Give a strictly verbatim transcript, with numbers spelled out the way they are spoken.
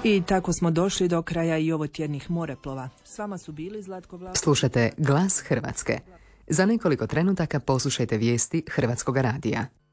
I tako smo došli do kraja i ovo tjednih moreplova. S vama su bili Zlatko Vlahović. Slušajte Glas Hrvatske. Za nekoliko trenutaka poslušajte vijesti Hrvatskog radija.